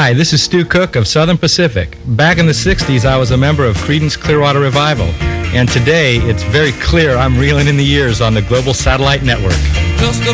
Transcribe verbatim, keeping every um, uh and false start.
Hi, this is Stu Cook of Southern Pacific. Back in the sixties, I was a member of Creedence Clearwater Revival. And today, it's very clear I'm reeling in the years on the Global Satellite Network.